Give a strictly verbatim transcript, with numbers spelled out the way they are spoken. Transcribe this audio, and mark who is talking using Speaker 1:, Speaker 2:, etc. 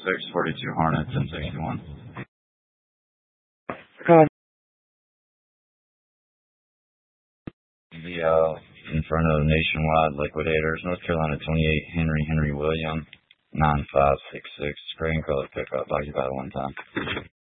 Speaker 1: six, forty-two Hornet, ten sixty-one.
Speaker 2: God.
Speaker 1: The, uh, in front of Nationwide Liquidators, North Carolina twenty-eight, Henry, Henry William, nine five six six, gray and color pickup, occupied one time.